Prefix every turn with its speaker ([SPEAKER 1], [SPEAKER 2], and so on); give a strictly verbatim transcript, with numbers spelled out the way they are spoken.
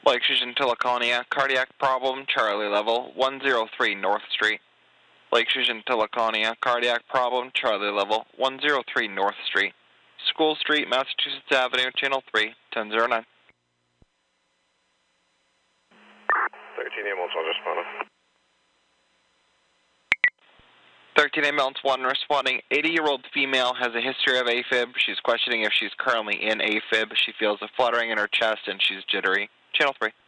[SPEAKER 1] Lake Fusion to Laconia, cardiac problem, Charlie level, one oh three North Street. Lake Fusion to Laconia, cardiac problem, Charlie level, one oh three North Street. School Street, Massachusetts Avenue, Channel three, ten oh nine.
[SPEAKER 2] thirteen ambulance one responding.
[SPEAKER 1] thirteen ambulance one responding. eighty-year-old female has a history of AFib. She's questioning if she's currently in AFib. She feels a fluttering in her chest and she's jittery. Channel three.